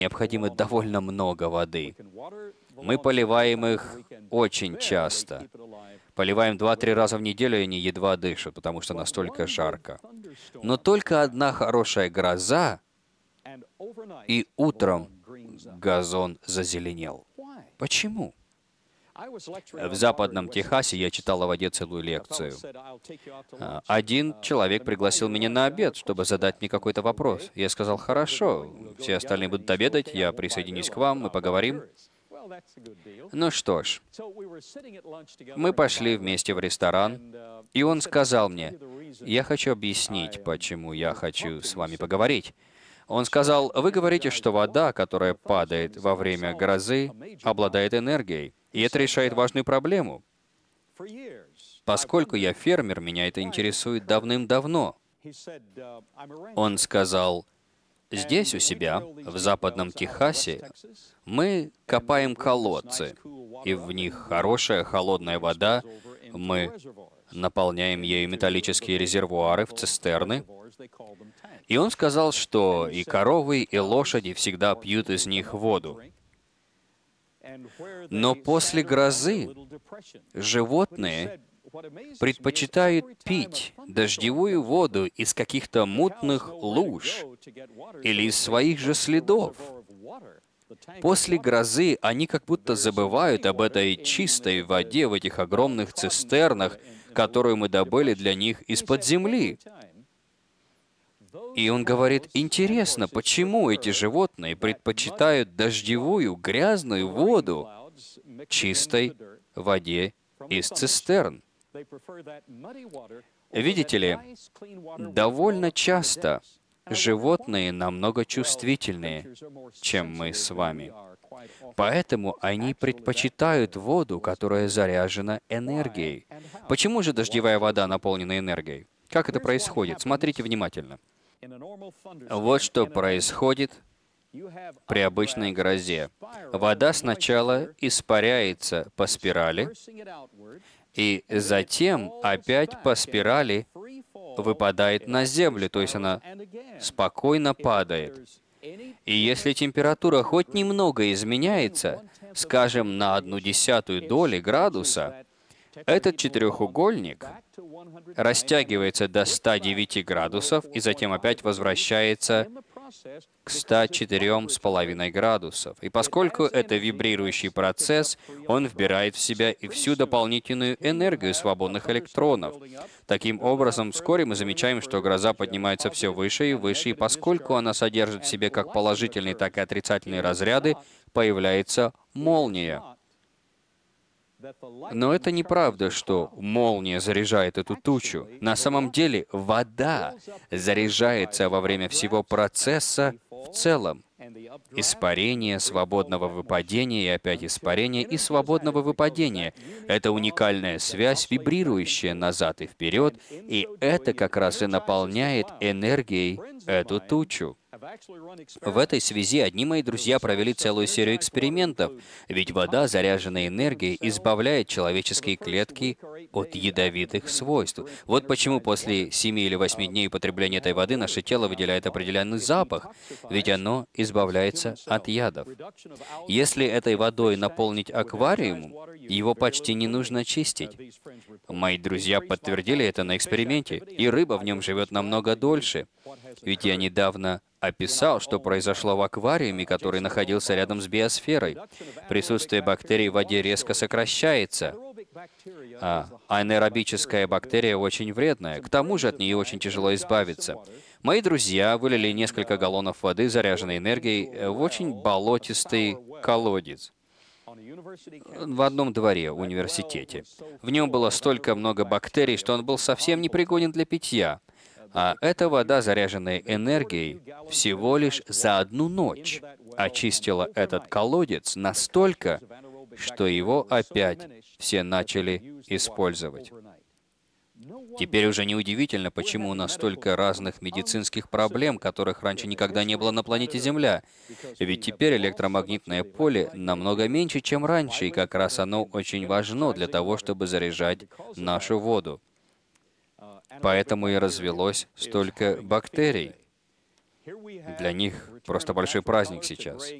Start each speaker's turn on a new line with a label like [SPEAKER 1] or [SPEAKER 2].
[SPEAKER 1] необходимо довольно много воды. Мы поливаем их очень часто. Поливаем 2-3 раза в неделю, и они едва дышат, потому что настолько жарко. Но только одна хорошая гроза, и утром газон зазеленел. Почему? В Западном Техасе я читал о воде целую лекцию. Один человек пригласил меня на обед, чтобы задать мне какой-то вопрос. Я сказал: хорошо, все остальные будут обедать, я присоединюсь к вам, мы поговорим. Ну что ж, мы пошли вместе в ресторан, и он сказал мне: я хочу объяснить, почему я хочу с вами поговорить. Он сказал: вы говорите, что вода, которая падает во время грозы, обладает энергией, и это решает важную проблему. Поскольку я фермер, меня это интересует давным-давно. Он сказал: здесь у себя, в Западном Техасе, мы копаем колодцы, и в них хорошая холодная вода, мы наполняем ею металлические резервуары в цистерны. И он сказал, что и коровы, и лошади всегда пьют из них воду. Но после грозы животные предпочитают пить дождевую воду из каких-то мутных луж или из своих же следов. После грозы они как будто забывают об этой чистой воде в этих огромных цистернах, которую мы добыли для них из-под земли. И он говорит: интересно, почему эти животные предпочитают дождевую, грязную воду чистой воде из цистерн? Видите ли, довольно часто животные намного чувствительнее, чем мы с вами. Поэтому они предпочитают воду, которая заряжена энергией. Почему же дождевая вода наполнена энергией? Как это происходит? Смотрите внимательно. Вот что происходит при обычной грозе. Вода сначала испаряется по спирали, и затем опять по спирали выпадает на землю, то есть она спокойно падает. И если температура хоть немного изменяется, скажем, на 0,1 доли градуса, этот четырехугольник растягивается до 109 градусов и затем опять возвращается к 104,5 градусов. И поскольку это вибрирующий процесс, он вбирает в себя и всю дополнительную энергию свободных электронов. Таким образом, вскоре мы замечаем, что гроза поднимается все выше и выше, и поскольку она содержит в себе как положительные, так и отрицательные разряды, появляется молния. Но это неправда, что молния заряжает эту тучу. На самом деле, вода заряжается во время всего процесса в целом. Испарение, свободного выпадения, и опять испарение и свободного выпадения. Это уникальная связь, вибрирующая назад и вперед, и это как раз и наполняет энергией эту тучу. В этой связи одни мои друзья провели целую серию экспериментов, ведь вода, заряженная энергией, избавляет человеческие клетки от ядовитых свойств. Вот почему после 7 или 8 дней употребления этой воды наше тело выделяет определенный запах, ведь оно избавляется от ядов. Если этой водой наполнить аквариум, его почти не нужно чистить. Мои друзья подтвердили это на эксперименте, и рыба в нем живет намного дольше. Ведь я недавно описал, что произошло в аквариуме, который находился рядом с биосферой. Присутствие бактерий в воде резко сокращается, а анаэробическая бактерия очень вредная. К тому же от нее очень тяжело избавиться. Мои друзья вылили несколько галлонов воды, заряженной энергией, в очень болотистый колодец в одном дворе в университете. В нем было столько много бактерий, что он был совсем непригоден для питья. А эта вода, заряженная энергией, всего лишь за одну ночь очистила этот колодец настолько, что его опять все начали использовать. Теперь уже неудивительно, почему у нас столько разных медицинских проблем, которых раньше никогда не было на планете Земля. Ведь теперь электромагнитное поле намного меньше, чем раньше, и как раз оно очень важно для того, чтобы заряжать нашу воду. Поэтому и развелось столько бактерий. Для них Просто большой праздник сейчас.